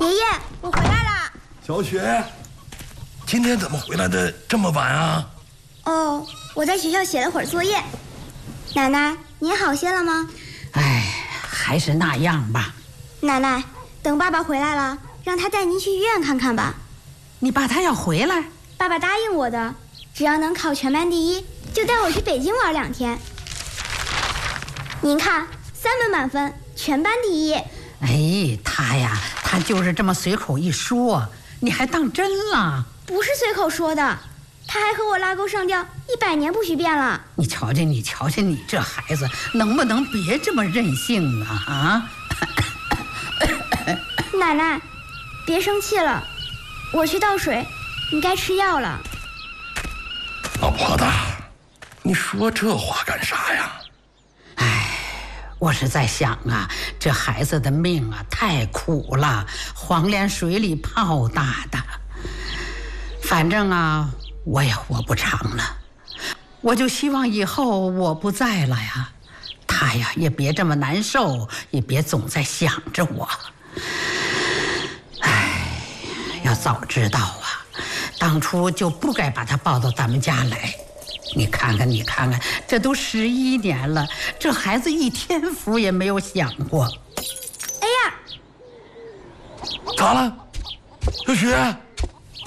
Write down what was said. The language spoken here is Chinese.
爷爷，我回来了。 小雪，今天怎么回来的这么晚啊？ 哦，我在学校写了会儿作业。奶奶，您好些了吗？ 哎，还是那样吧。 奶奶，等爸爸回来了，让他带您去医院看看吧。 你爸他要回来？ 爸爸答应我的，只要能考全班第一，就带我去北京玩2天。您看，3门满分，全班第一。 哎，他就是这么随口一说，你还当真了？ 不是随口说的，他还和我拉钩上吊，100年不许变了。 你瞧瞧你这孩子，能不能别这么任性啊？啊！ 奶奶，别生气了，我去倒水，你该吃药了。 老婆子，你说这话干啥呀？ 我是在想啊，这孩子的命啊太苦了，黄连水里泡大的。反正啊，我也活不长了，我就希望以后我不在了呀，他呀也别这么难受，也别总在想着我。哎，要早知道啊，当初就不该把他抱到咱们家来。你看看，这都11年了，这孩子一天福也没有享过。 哎呀， 咋了，小雪？